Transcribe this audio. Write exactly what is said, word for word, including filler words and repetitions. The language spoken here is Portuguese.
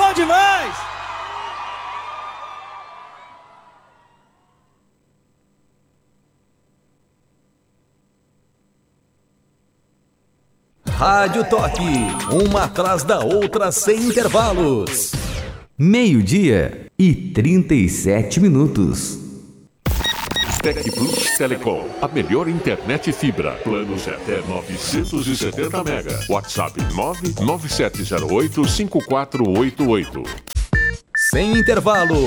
bom demais! Rádio Toque, uma atrás da outra sem intervalos. Meio-dia e trinta e sete minutos. Tec Plus Telecom, a melhor internet fibra. Planos de até novecentos e setenta mega. WhatsApp nove nove sete zero oito cinco quatro oito oito. Sem intervalo,